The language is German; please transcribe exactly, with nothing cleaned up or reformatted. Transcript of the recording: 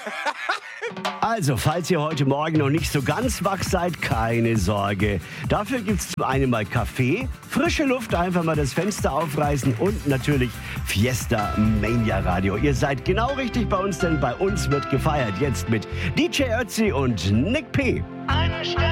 Also, falls ihr heute Morgen noch nicht so ganz wach seid, keine Sorge. Dafür gibt's zum einen mal Kaffee, frische Luft, einfach mal das Fenster aufreißen und natürlich Fiesta Mania Radio. Ihr seid genau richtig bei uns, denn bei uns wird gefeiert. Jetzt mit D J Ötzi und Nick P. Eine Stelle.